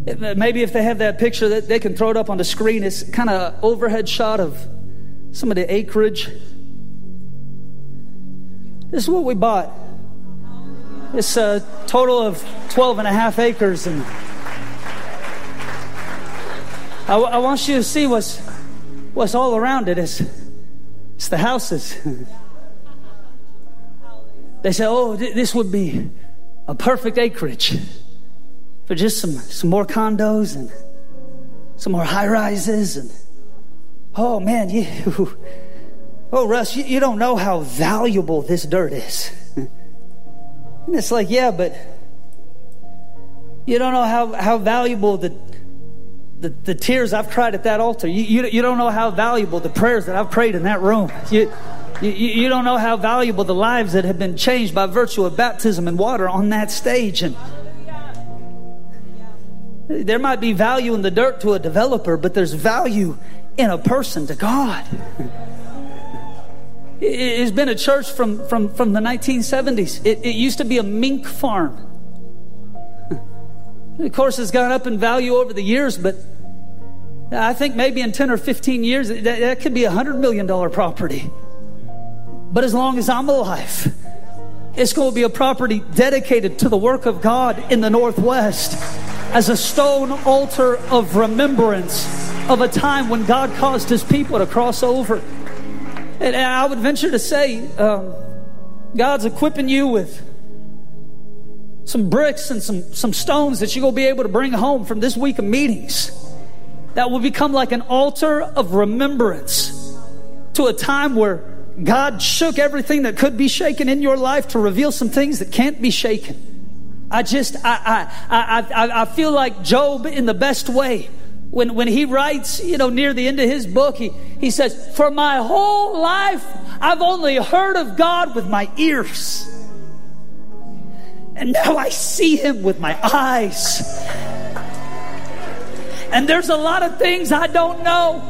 Maybe if they have that picture, that they can throw it up on the screen. It's kind of overhead shot of some of the acreage. This is what we bought. It's a total of 12 and a half acres. And I want you to see what's all around it. It's the houses. They say, oh, this would be a perfect acreage for just some more condos and some more high-rises. And oh, man, Russ, you don't know how valuable this dirt is. And it's like, yeah, but you don't know how valuable the tears I've cried at that altar. You don't know how valuable the prayers that I've prayed in that room. You don't know how valuable the lives that have been changed by virtue of baptism and water on that stage. And there might be value in the dirt to a developer, but there's value in a person to God. It's been a church from the 1970s. It used to be a mink farm. Of course, it's gone up in value over the years, but I think maybe in 10 or 15 years, that could be a $100 million property. But as long as I'm alive, it's going to be a property dedicated to the work of God in the Northwest as a stone altar of remembrance of a time when God caused His people to cross over. And I would venture to say, God's equipping you with some bricks and some stones that you're going to be able to bring home from this week of meetings that will become like an altar of remembrance to a time where God shook everything that could be shaken in your life to reveal some things that can't be shaken. I feel like Job in the best way. When he writes, near the end of his book, he says, for my whole life, I've only heard of God with my ears. And now I see Him with my eyes. And there's a lot of things I don't know.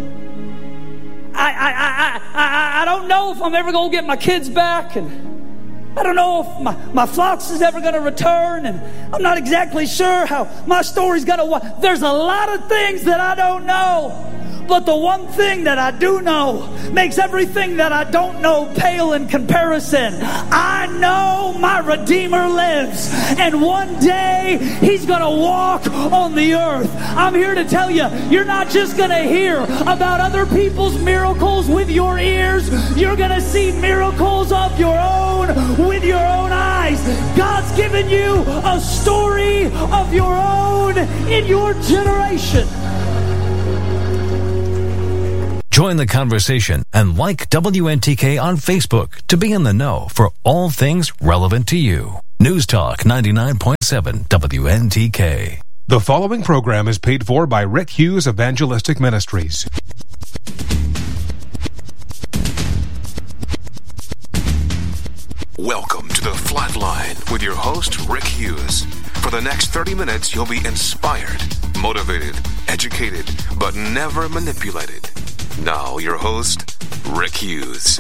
I don't know if I'm ever going to get my kids back, and I don't know if my flocks is ever going to return, and I'm not exactly sure how my story's going to. There's a lot of things that I don't know. But the one thing that I do know makes everything that I don't know pale in comparison. I know my Redeemer lives, and one day He's going to walk on the earth. I'm here to tell you, you're not just going to hear about other people's miracles with your ears. You're going to see miracles of your own with your own eyes. God's given you a story of your own in your generation. Join the conversation and like WNTK on Facebook to be in the know for all things relevant to you. News Talk 99.7 WNTK. The following program is paid for by Rick Hughes Evangelistic Ministries. Welcome to The Flatline with your host, Rick Hughes. For the next 30 minutes, you'll be inspired, motivated, educated, but never manipulated. Now, your host, Rick Hughes.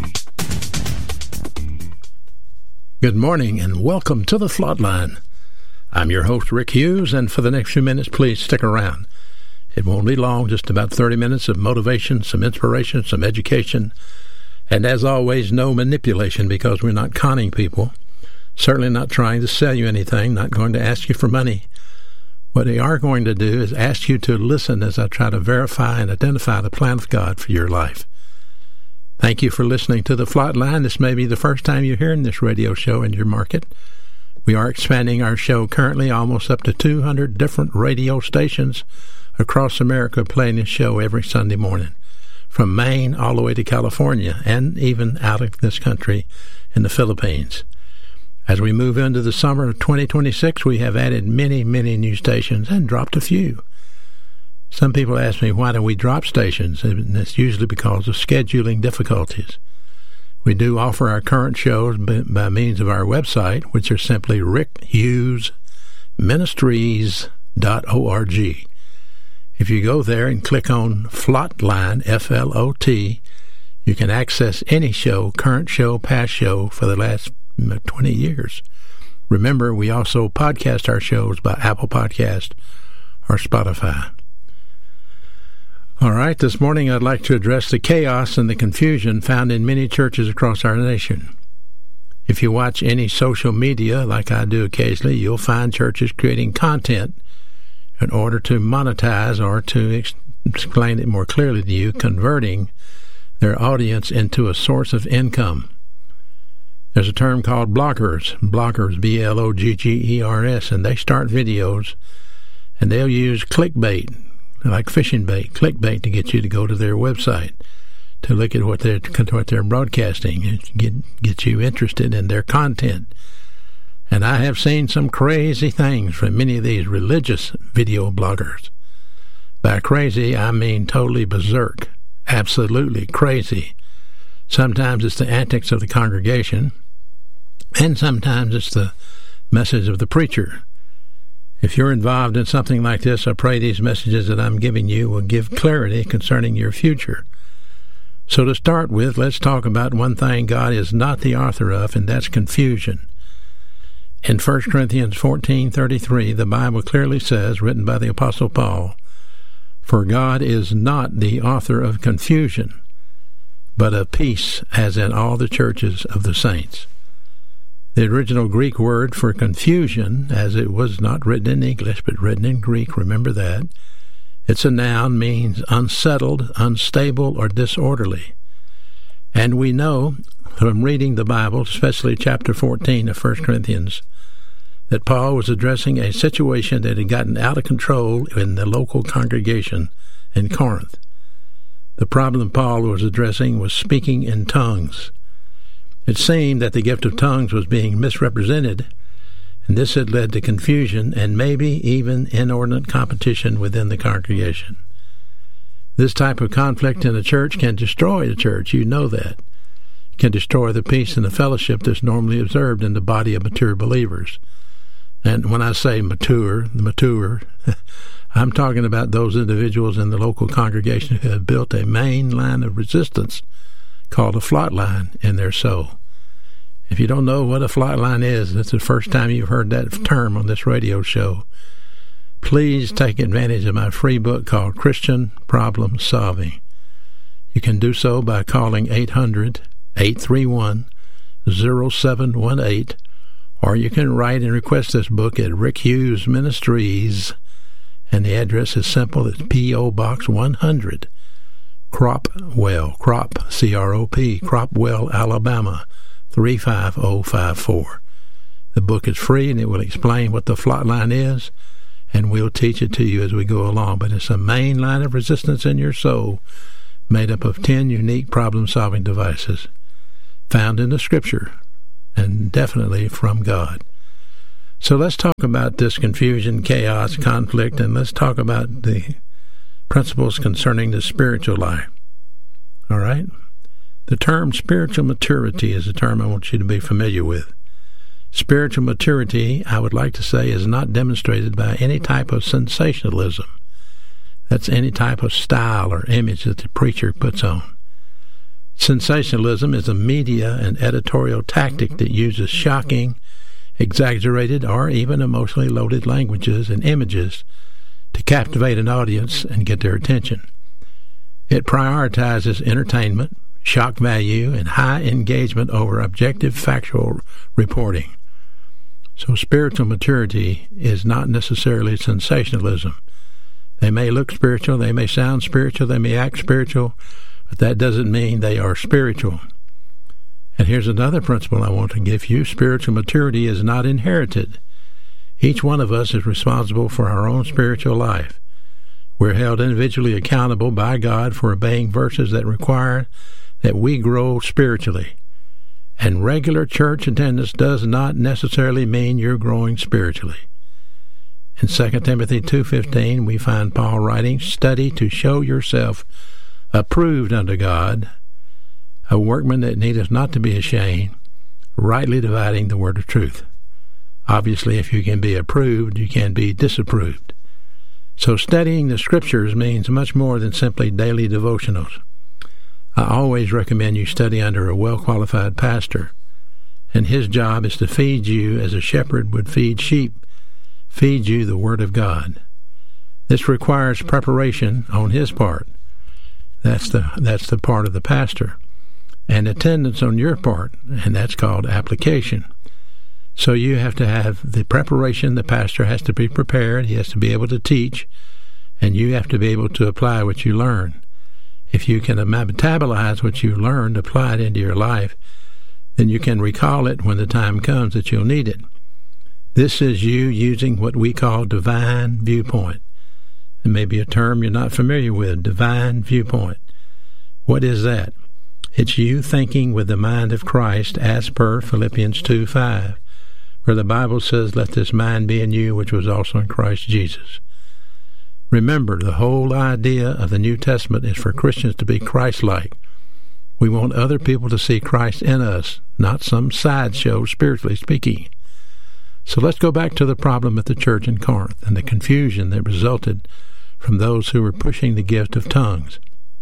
Good morning and welcome to The Flatline. I'm your host, Rick Hughes, and for the next few minutes, please stick around. It won't be long, just about 30 minutes of motivation, some inspiration, some education, and as always, no manipulation, because we're not conning people, certainly not trying to sell you anything, not going to ask you for money. What they are going to do is ask you to listen as I try to verify and identify the plan of God for your life. Thank you for listening to The Flatline. This may be the first time you're hearing this radio show in your market. We are expanding our show currently almost up to 200 different radio stations across America playing this show every Sunday morning, from Maine all the way to California and even out of this country in the Philippines. As we move into the summer of 2026, we have added many, many new stations and dropped a few. Some people ask me, why do we drop stations? And it's usually because of scheduling difficulties. We do offer our current shows by means of our website, which are simply rickhughesministries.org. If you go there and click on Flatline, F-L-O-T, you can access any show, current show, past show, for the last 20 years. Remember, we also podcast our shows by Apple Podcast or Spotify. All right, this morning I'd like to address the chaos and the confusion found in many churches across our nation. If you watch any social media, like I do occasionally, you'll find churches creating content in order to monetize, or to explain it more clearly to you, converting their audience into a source of income. There's a term called bloggers, bloggers, and they start videos, and they'll use clickbait, like fishing bait, clickbait, to get you to go to their website, to look at what they're broadcasting, and get you interested in their content. And I have seen some crazy things from many of these religious video bloggers. By crazy, I mean totally berserk, absolutely crazy. Sometimes it's the antics of the congregation, and sometimes it's the message of the preacher. If you're involved in something like this, I pray these messages that I'm giving you will give clarity concerning your future. So to start with, let's talk about one thing God is not the author of, and that's confusion. In 1 Corinthians 14:33, the Bible clearly says, written by the Apostle Paul, "For God is not the author of confusion, but of peace, as in all the churches of the saints." The original Greek word for confusion, as it was not written in English but written in Greek, remember that, it's a noun, means unsettled, unstable, or disorderly. And we know from reading the Bible, especially chapter 14 of 1 Corinthians, that Paul was addressing a situation that had gotten out of control in the local congregation in Corinth. The problem Paul was addressing was speaking in tongues. It seemed that the gift of tongues was being misrepresented, and this had led to confusion and maybe even inordinate competition within the congregation. This type of conflict in a church can destroy the church, you know that. It can destroy the peace and the fellowship that's normally observed in the body of mature believers. And when I say mature, I'm talking about those individuals in the local congregation who have built a main line of resistance called a flot line in their soul. If you don't know what a flot line is, it's the first time you've heard that term on this radio show, please take advantage of my free book called Christian Problem Solving. You can do so by calling 800-831-0718, or you can write and request this book at Rick Hughes Ministries, and the address is simple. It's P.O. Box 100, Cropwell, C-R-O-P, Cropwell, Alabama, 35054. The book is free, and it will explain what the flot line is, and we'll teach it to you as we go along. But it's a main line of resistance in your soul made up of 10 unique problem-solving devices found in the Scripture, and definitely from God. So let's talk about this confusion, chaos, conflict, and let's talk about the principles concerning the spiritual life. All right? The term spiritual maturity is a term I want you to be familiar with. Spiritual maturity, I would like to say, is not demonstrated by any type of sensationalism. That's any type of style or image that the preacher puts on. Sensationalism is a media and editorial tactic that uses shocking, exaggerated, or even emotionally loaded languages and images to captivate an audience and get their attention. It prioritizes entertainment, shock value, and high engagement over objective factual reporting. So spiritual maturity is not necessarily sensationalism. They may look spiritual, they may sound spiritual, they may act spiritual, but that doesn't mean they are spiritual. And here's another principle I want to give you. Spiritual maturity is not inherited. Each one of us is responsible for our own spiritual life. We're held individually accountable by God for obeying verses that require that we grow spiritually. And regular church attendance does not necessarily mean you're growing spiritually. In 2 Timothy 2:15, we find Paul writing, "Study to show yourself approved unto God, a workman that needeth not to be ashamed, rightly dividing the word of truth." Obviously, if you can be approved, you can be disapproved. So studying the Scriptures means much more than simply daily devotionals. I always recommend you study under a well-qualified pastor. and his job is to feed you as a shepherd would feed sheep, feed you the Word of God. This requires preparation on his part. That's the part of the pastor. And attendance on your part, and that's called application. So you have to have the preparation. The pastor has to be prepared. He has to be able to teach, and you have to be able to apply what you learn. If you can metabolize what you learned, apply it into your life, then you can recall it when the time comes that you'll need it. This is you using what we call divine viewpoint. It may be a term you're not familiar with, divine viewpoint. What is that? It's you thinking with the mind of Christ as per Philippians 2:5, where the Bible says, "Let this mind be in you, which was also in Christ Jesus." Remember, the whole idea of the New Testament is for Christians to be Christ-like. We want other people to see Christ in us, not some sideshow, spiritually speaking. So let's go back to the problem at the church in Corinth and the confusion that resulted from those who were pushing the gift of tongues.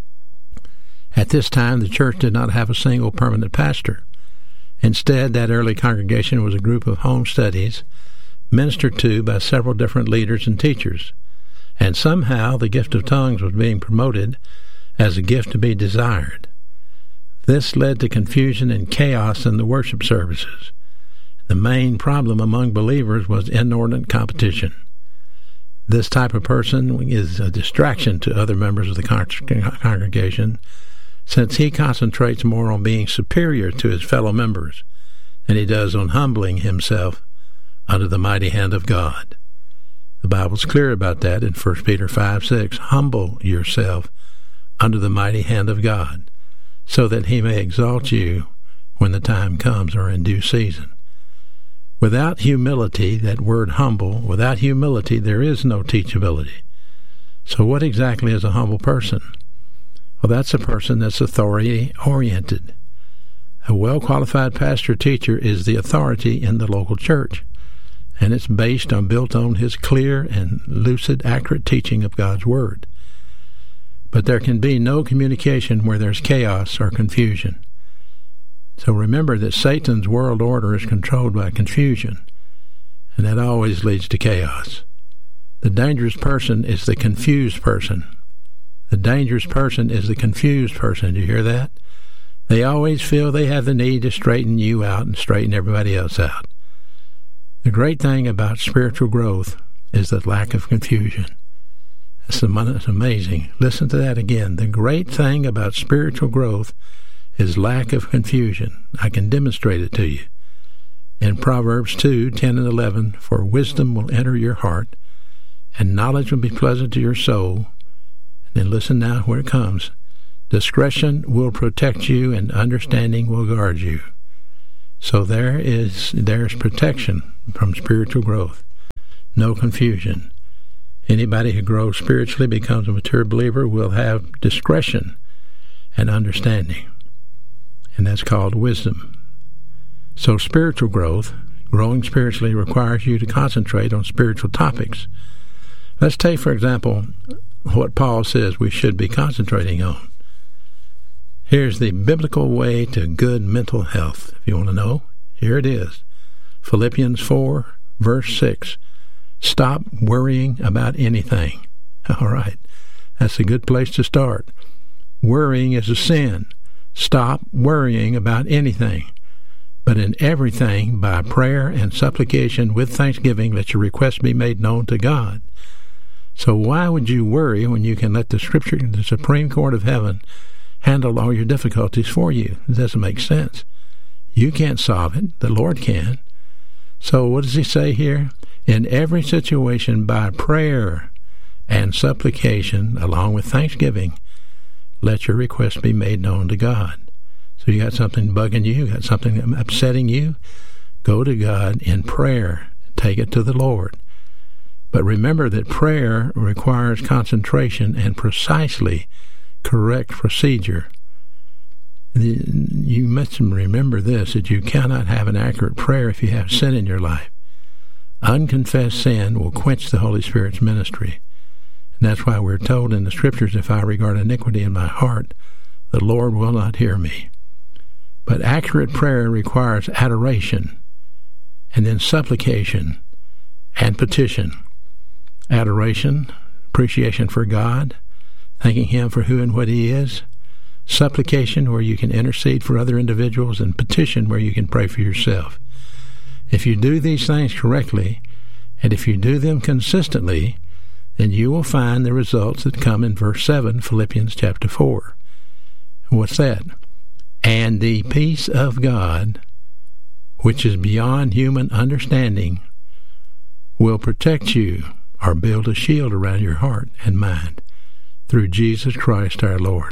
At this time, the church did not have a single permanent pastor. Instead, that early congregation was a group of home studies ministered to by several different leaders and teachers. And somehow the gift of tongues was being promoted as a gift to be desired. This led to confusion and chaos in the worship services. The main problem among believers was inordinate competition. This type of person is a distraction to other members of the congregation, since he concentrates more on being superior to his fellow members than he does on humbling himself under the mighty hand of God. The Bible's clear about that in 1 Peter 5:6. Humble yourself under the mighty hand of God, so that he may exalt you when the time comes, or in due season. Without humility, that word humble, without humility there is no teachability. So what exactly is a humble person? Well, that's a person that's authority-oriented. A well-qualified pastor-teacher is the authority in the local church, and it's built on his clear and lucid, accurate teaching of God's Word. But there can be no communication where there's chaos or confusion. So remember that Satan's world order is controlled by confusion, and that always leads to chaos. The dangerous person is the confused person. The dangerous person is the confused person. Do you hear that? They always feel they have the need to straighten you out and straighten everybody else out. The great thing about spiritual growth is the lack of confusion. It's amazing. Listen to that again. The great thing about spiritual growth is lack of confusion. I can demonstrate it to you. In Proverbs 2:10 and 11, "For wisdom will enter your heart, and knowledge will be pleasant to your soul." And then listen now where it comes. "Discretion will protect you, and understanding will guard you." So there's protection from spiritual growth. No confusion. Anybody who grows spiritually, becomes a mature believer, will have discretion and understanding. And that's called wisdom. So spiritual growth, growing spiritually, requires you to concentrate on spiritual topics. Let's take, for example, what Paul says we should be concentrating on. Here's the biblical way to good mental health. If you want to know, here it is. Philippians 4, verse 6. Stop worrying about anything. All right. That's a good place to start. Worrying is a sin. Stop worrying about anything, but in everything, by prayer and supplication with thanksgiving, let your requests be made known to God. So why would you worry when you can let the Scripture, the Supreme Court of Heaven, handle all your difficulties for you? It doesn't make sense. You can't solve it. The Lord can. So what does he say here? In every situation, by prayer and supplication, along with thanksgiving, let your request be made known to God. So you got something bugging you, got something upsetting you, go to God in prayer. Take it to the Lord. But remember that prayer requires concentration and precisely correct procedure. You must remember this, that you cannot have an accurate prayer if you have sin in your life. Unconfessed sin will quench the Holy Spirit's ministry. And that's why we're told in the Scriptures, if I regard iniquity in my heart, the Lord will not hear me. But accurate prayer requires adoration, and then supplication and petition. Adoration, appreciation for God, thanking Him for who and what He is. Supplication, where you can intercede for other individuals, and petition, where you can pray for yourself. If you do these things correctly, and if you do them consistently, then you will find the results that come in verse 7, Philippians chapter 4. What's that? And the peace of God, which is beyond human understanding, will protect you or build a shield around your heart and mind through Jesus Christ our Lord.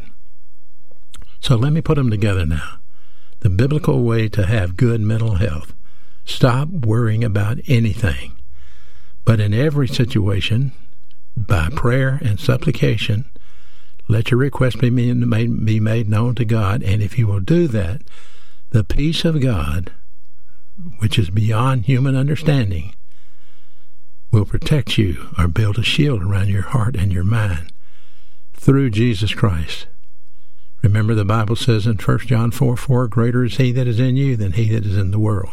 So let me put them together now. The biblical way to have good mental health. Stop worrying about anything. But in every situation, by prayer and supplication, let your request be made known to God, and if you will do that, the peace of God, which is beyond human understanding, will protect you or build a shield around your heart and your mind through Jesus Christ. Remember, the Bible says in 1 John 4:4, greater is He that is in you than he that is in the world.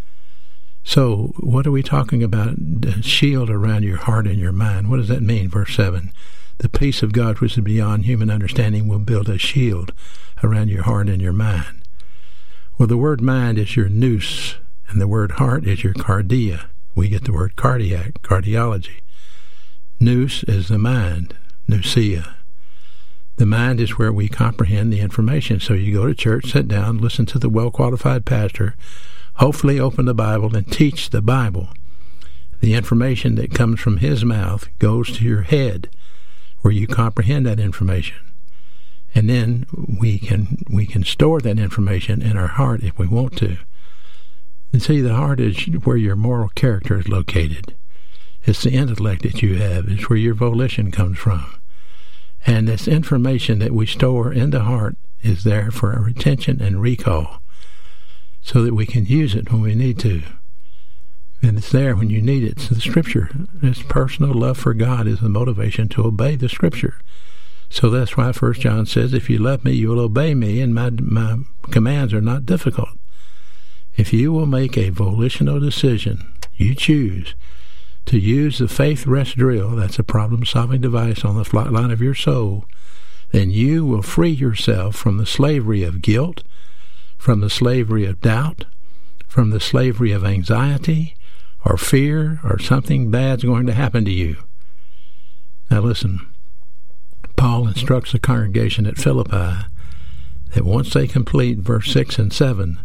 So what are we talking about? The shield around your heart and your mind. What does that mean? Verse 7. The peace of God, which is beyond human understanding, will build a shield around your heart and your mind. Well, the word mind is your nous, and the word heart is your cardia. We get the word cardiac, cardiology. Nous is the mind, nousia. The mind is where we comprehend the information. So you go to church, sit down, listen to the well-qualified pastor, hopefully open the Bible and teach the Bible. The information that comes from his mouth goes to your head, where you comprehend that information. And then we can store that information in our heart if we want to. And see, the heart is where your moral character is located. It's the intellect that you have. It's where your volition comes from. And this information that we store in the heart is there for our retention and recall, so that we can use it when we need to. And it's there when you need it. So the Scripture, this personal love for God is the motivation to obey the Scripture. So that's why 1 John says, if you love me, you will obey me, and my commands are not difficult. If you will make a volitional decision, you choose to use the faith rest drill, that's a problem-solving device on the flight line of your soul, then you will free yourself from the slavery of guilt, from the slavery of doubt, from the slavery of anxiety or fear or something bad's going to happen to you. Now listen, Paul instructs the congregation at Philippi that once they complete verse 6 and 7,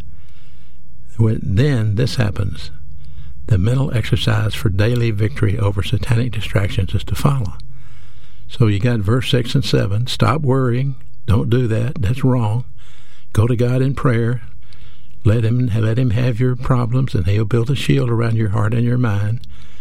then this happens. The mental exercise for daily victory over satanic distractions is to follow. So you got verse 6 and 7. Stop worrying. Don't do that. That's wrong. Go to God in prayer. Let him have your problems, and He'll build a shield around your heart and your mind.